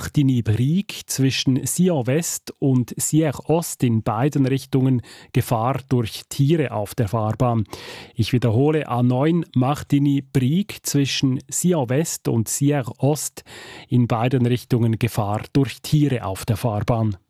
Martigny-Brieg zwischen Sion West und Sierre Ost in beiden Richtungen Gefahr durch Tiere auf der Fahrbahn. Ich wiederhole, A9 Martigny-Brieg zwischen Sion West und Sierre Ost in beiden Richtungen Gefahr durch Tiere auf der Fahrbahn.